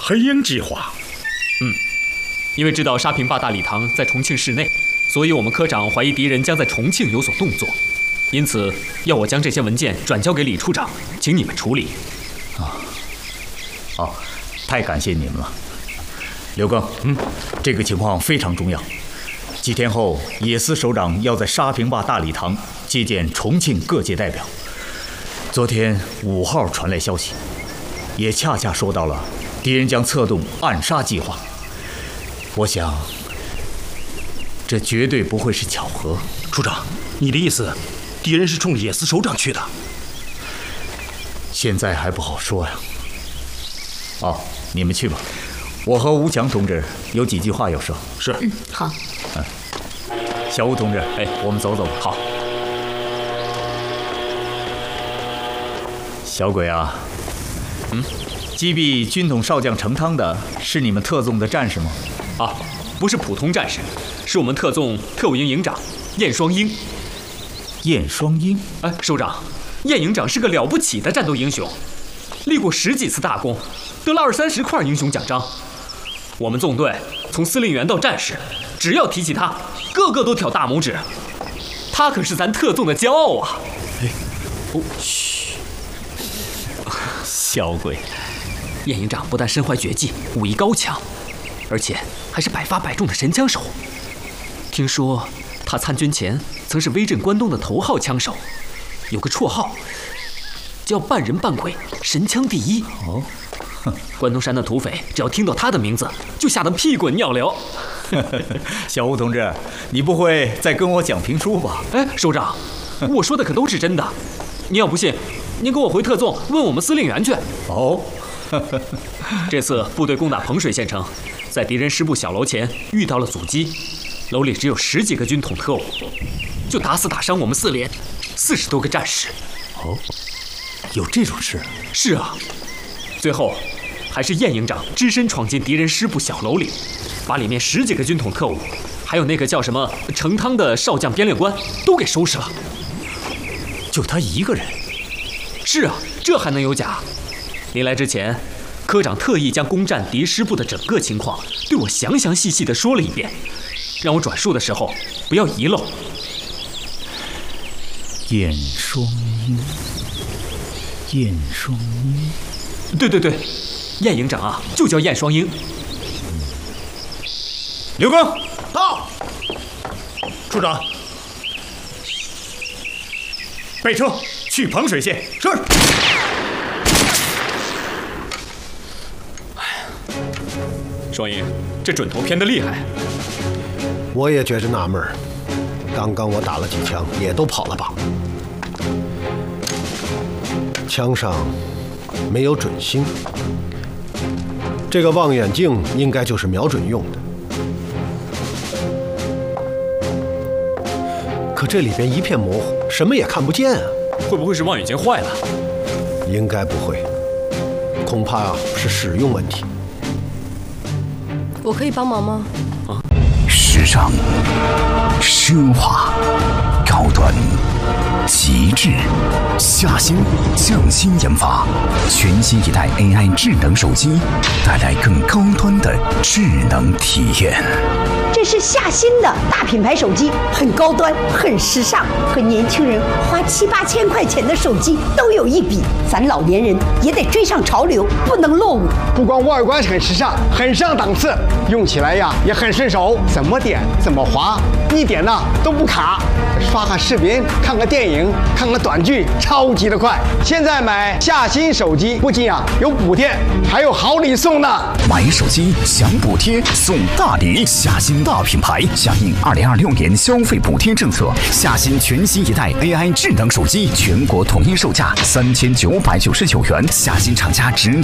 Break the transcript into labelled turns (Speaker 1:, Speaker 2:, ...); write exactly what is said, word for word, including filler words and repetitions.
Speaker 1: 黑鹰计划。
Speaker 2: 嗯，因为知道沙坪坝大礼堂在重庆市内，所以我们科长怀疑敌人将在重庆有所动作，因此要我将这些文件转交给李处长，请你们处理。
Speaker 3: 啊，好，太感谢你们了。刘庚，嗯，这个情况非常重要。几天后，野司首长要在沙坪坝大礼堂接见重庆各界代表。昨天五号传来消息，也恰恰说到了敌人将策动暗杀计划。我想，这绝对不会是巧合。
Speaker 1: 处长，你的意思，敌人是冲野司首长去的？
Speaker 3: 现在还不好说呀。哦，你们去吧，我和吴强同志有几句话要说。
Speaker 1: 是，
Speaker 4: 嗯，好。
Speaker 3: 嗯，小吴同志，哎，我们走走吧。
Speaker 2: 好。
Speaker 3: 小鬼啊，嗯，击毙军统少将程汤的是你们特纵的战士吗？
Speaker 2: 啊，不是普通战士，是我们特纵特务营营长燕双鹰。
Speaker 3: 燕双鹰？
Speaker 2: 哎，首长，燕营长是个了不起的战斗英雄，立过十几次大功，得了二三十块英雄奖章。我们纵队从司令员到战士，只要提起他，个个都挑大拇指。他可是咱特纵的骄傲啊！
Speaker 3: 哎，哦，嘘。小鬼，
Speaker 2: 燕营长不但身怀绝技，武艺高强，而且还是百发百中的神枪手。听说他参军前曾是威震关东的头号枪手，有个绰号叫半人半鬼，神枪第一。
Speaker 3: 哦，
Speaker 2: 关东山的土匪只要听到他的名字，就吓得屁滚尿流。
Speaker 3: 小吴同志，你不会在跟我讲评书吧？
Speaker 2: 哎，首长，我说的可都是真的。您要不信，您跟我回特纵问我们司令员去。
Speaker 3: 哦，
Speaker 2: 这次部队攻打彭水县城，在敌人师部小楼前遇到了阻击，楼里只有十几个军统特务，就打死打伤我们四连四十多个战士。
Speaker 3: 哦，有这种事？
Speaker 2: 是啊，最后还是燕营长只身闯进敌人师部小楼里，把里面十几个军统特务，还有那个叫什么程汤的少将编练官都给收拾了。
Speaker 3: 就他一个人？
Speaker 2: 是啊，这还能有假？临来之前，科长特意将攻占敌师部的整个情况对我详详细细地说了一遍，让我转述的时候不要遗漏。
Speaker 3: 燕双鹰，燕双鹰，
Speaker 2: 对对对，燕营长啊，就叫燕双鹰。
Speaker 3: 刘庚，
Speaker 1: 到。处长，
Speaker 3: 备车去彭水县。
Speaker 1: 是。
Speaker 2: 双鹰，这准头偏得厉害。
Speaker 5: 我也觉着纳闷儿，刚刚我打了几枪，也都跑了吧？枪上没有准星，这个望远镜应该就是瞄准用的。可这里边一片模糊，什么也看不见啊！
Speaker 2: 会不会是望远镜坏了？
Speaker 5: 应该不会，恐怕是使用问题。
Speaker 4: 我可以帮忙吗？
Speaker 6: 啊，时尚、奢华、高端、极致，夏新匠心研发全新一代 A I 智能手机，带来更高端的智能体验。
Speaker 7: 这是夏新的大品牌手机，很高端，很时尚，和年轻人花七八千块钱的手机都有一比。咱老年人也得追上潮流，不能落伍。
Speaker 8: 不光外观很时尚，很上档次，用起来呀也很顺手，怎么点怎么滑，一点呢都不卡。刷个视频，看个电影，看个短剧，超级的快。现在买夏新手机，不仅啊有补贴，还有好礼送呢。
Speaker 6: 买手机享补贴送大礼，夏新大品牌响应二零二六年消费补贴政策，夏新全新一代 A I 智能手机全国统一售价三千九百九十九元，夏新厂家直